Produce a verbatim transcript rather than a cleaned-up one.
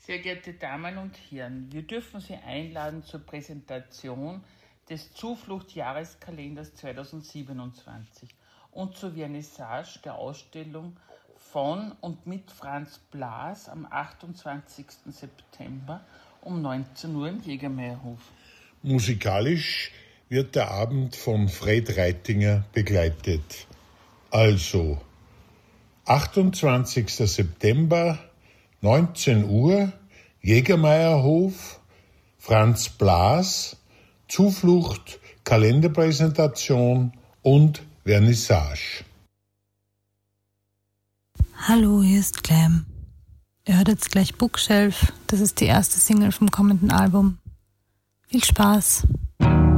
Sehr geehrte Damen und Herren, wir dürfen Sie einladen zur Präsentation des Zuflucht-Jahreskalenders zweitausendsiebenundzwanzig und zur Vernissage der Ausstellung von und mit Franz Blas am achtundzwanzigsten September um neunzehn Uhr im Jägermeierhof. Musikalisch wird der Abend von Fred Reitinger begleitet. Also, achtundzwanzigsten September, neunzehn Uhr, Jägermeierhof, Franz Blas, Zuflucht, Kalenderpräsentation und Vernissage. Hallo, hier ist Clam. Ihr hört jetzt gleich Bookshelf, das ist die erste Single vom kommenden Album. Viel Spaß!